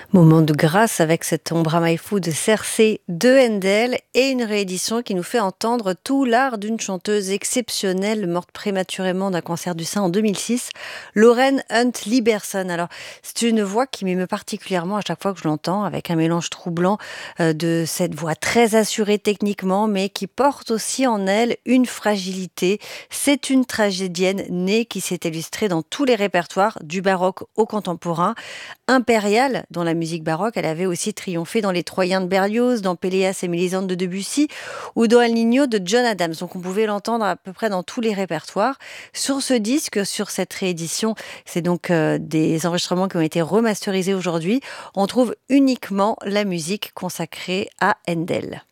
Moment de grâce avec cette Ombra My Food Cersei de Handel et une réédition qui nous fait entendre tout l'art d'une chanteuse exceptionnelle morte prématurément d'un cancer du sein en 2006, Lauren Hunt Liberson. Alors, c'est une voix qui m'émeut particulièrement à chaque fois que je l'entends, avec un mélange troublant de cette voix très assurée techniquement, mais qui porte aussi en elle une fragilité. C'est une tragédienne née qui s'est illustrée dans tous les répertoires, du baroque au contemporain. Impériale, dans la musique baroque, elle avait aussi triomphé dans Les Troyens de Berlioz, dans Péléas et Mélisande de Debussy ou dans El Niño de John Adams. Donc on pouvait l'entendre à peu près dans tous les répertoires. Sur ce disque, sur cette réédition, c'est donc des enregistrements qui ont été remasterisés aujourd'hui. On trouve uniquement la musique consacrée à Handel.